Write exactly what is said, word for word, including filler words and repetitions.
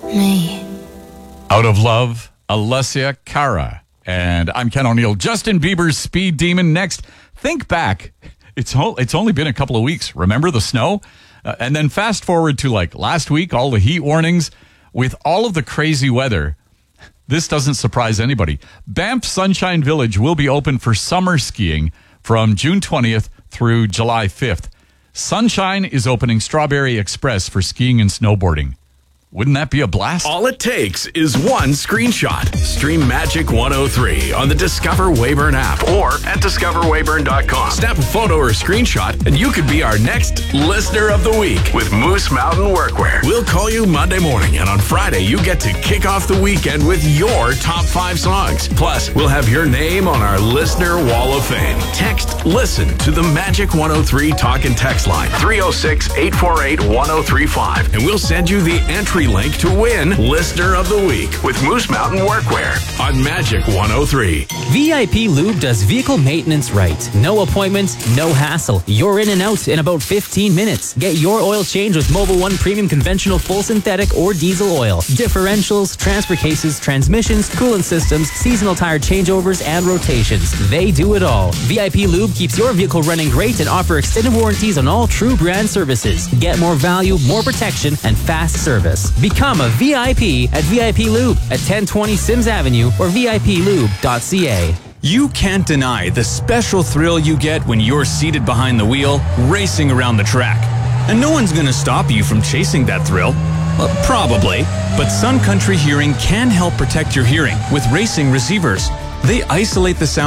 me. Out of Love, Alessia Cara. And I'm Ken O'Neill. Justin Bieber's Speed Demon next. Think back. It's, ho- it's only been a couple of weeks. Remember the snow? Uh, and then fast forward to like last week, all the heat warnings. With all of the crazy weather, this doesn't surprise anybody. Banff Sunshine Village will be open for summer skiing from June twentieth through July fifth. Sunshine is opening Strawberry Express for skiing and snowboarding. Wouldn't that be a blast? All it takes is one screenshot. Stream Magic one oh three on the Discover Weyburn app or at discover weyburn dot com. Snap a photo or screenshot and you could be our next Listener of the Week with Moose Mountain Workwear. We'll call you Monday morning, and on Friday you get to kick off the weekend with your top five songs. Plus, we'll have your name on our Listener Wall of Fame. Text LISTEN to the Magic one oh three talk and text line three oh six, eight four eight, one oh three five, and we'll send you the entry link to win Listener of the Week with Moose Mountain Workwear on Magic one oh three. V I P Lube does vehicle maintenance right. No appointments, no hassle. You're in and out in about fifteen minutes. Get your oil change with Mobil one Premium Conventional Full Synthetic or Diesel Oil. Differentials, transfer cases, transmissions, coolant systems, seasonal tire changeovers, and rotations. They do it all. V I P Lube keeps your vehicle running great and offer extended warranties on all true brand services. Get more value, more protection, and fast service. Become a V I P at V I P Lube at ten twenty Sims Avenue or V I P lube dot C A. You can't deny the special thrill you get when you're seated behind the wheel, racing around the track. And no one's going to stop you from chasing that thrill. Well, probably. But Sun Country Hearing can help protect your hearing with racing receivers. They isolate the sound